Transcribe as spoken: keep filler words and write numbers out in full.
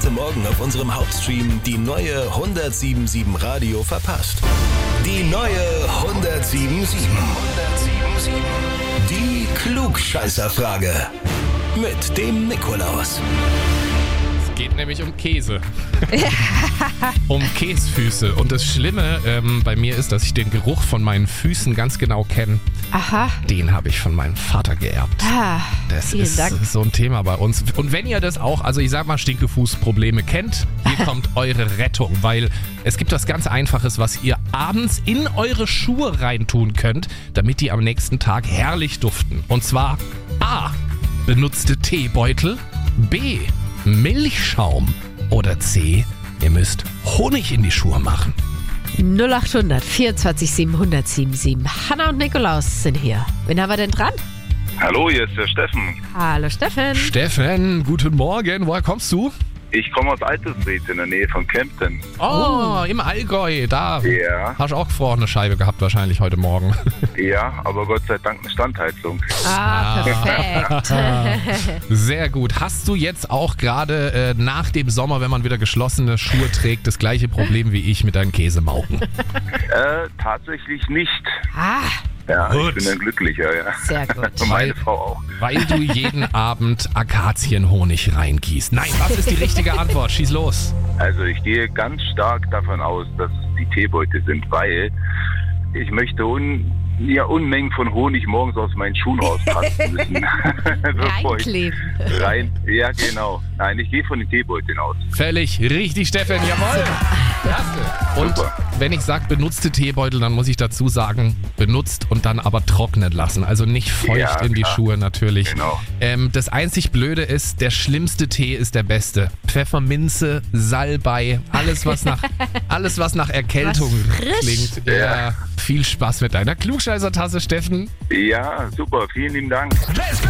heute Morgen auf unserem Hauptstream die neue hundertsiebenundsiebzig Radio verpasst? Die neue hundertsiebenundsiebzig. Die Klugscheißerfrage. Mit dem Nikolaus. Geht nämlich um Käse. Um Käsfüße. Und das Schlimme ähm, bei mir ist, dass ich den Geruch von meinen Füßen ganz genau kenne. Aha. Den habe ich von meinem Vater geerbt. Ah, Das vielen ist Dank. so ein Thema bei uns. Und wenn ihr das auch, also ich sag mal, Stinkefußprobleme kennt, hier kommt eure Rettung. Weil es gibt was ganz Einfaches, was ihr abends in eure Schuhe reintun könnt, damit die am nächsten Tag herrlich duften. Und zwar A. Benutzte Teebeutel. B. Milchschaum. Oder C. Ihr müsst Honig in die Schuhe machen. null acht hundert vierundzwanzig siebenhundert siebenundsiebzig. Hanna und Nikolaus sind hier. Wen haben wir denn dran? Hallo, hier ist der Steffen. Hallo Steffen. Steffen, guten Morgen. Woher kommst du? Ich komme aus Altusried in der Nähe von Kempten. Oh, im Allgäu. Da Ja, hast du auch gefrorene Scheibe gehabt wahrscheinlich heute Morgen. ja, aber Gott sei Dank eine Standheizung. Ah, perfekt. Sehr gut. Hast du jetzt auch gerade äh, nach dem Sommer, wenn man wieder geschlossene Schuhe trägt, das gleiche Problem wie ich mit deinen Käsemauken? Äh, tatsächlich nicht. Ah, Ja, Gut. ich bin ein Glücklicher, ja. sehr gut. Und meine Weil- Frau auch. Weil du jeden Abend Akazienhonig reingießt. Nein, was ist die richtige Antwort? Schieß los. Also ich gehe ganz stark davon aus, dass es die Teebeutel sind, weil ich möchte un ja, Unmengen von Honig morgens aus meinen Schuhen rauskratzen müssen. Bevor ich Reinkleben. rein. Ja, genau. Nein, ich gehe von den Teebeuteln aus. Völlig richtig, Steffen. Jawohl. Klasse. Und Super. wenn ich sage benutzte Teebeutel, dann muss ich dazu sagen, benutzt und dann aber trocknen lassen. Also nicht feucht Ja, in die klar. Schuhe natürlich. Genau. Ähm, das einzig Blöde ist, der schlimmste Tee ist der beste. Pfefferminze, Salbei, alles was nach, alles, was nach Erkältung Was frisch. klingt. Ja. Viel Spaß mit deiner Klugscheißer-Tasse, Steffen. Ja, super. Vielen lieben Dank.